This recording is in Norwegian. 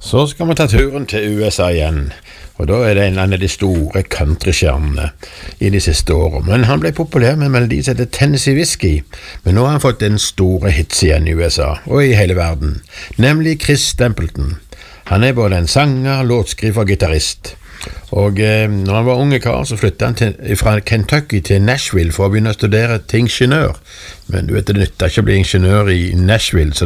Så skal vi ta turen til USA igjen, og da er det en av de store countrystjernene i de siste årene. Men han ble populær med en melodi som heter Tennessee Whiskey, men nå har han fått en store hits igjen i USA, og i hele verden, nemlig Chris Stapleton. Han er både en sanger, låtskriver og gitarrist. Og når han var unge kar, så flyttet han fra Kentucky til Nashville for å begynne å studere til ingeniør. Men du vet, det nytter ikke å bli ingeniør i Nashville, så